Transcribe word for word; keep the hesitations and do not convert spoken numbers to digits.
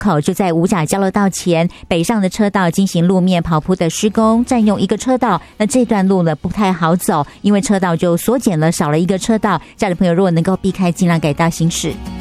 口就在五甲交流道前，北上的车道进行路面跑铺的施工，占用一个车道。那这段路呢不太好走，因为车道就缩减了，少了一个车道。家里朋友如果能够避开，尽量改道行驶。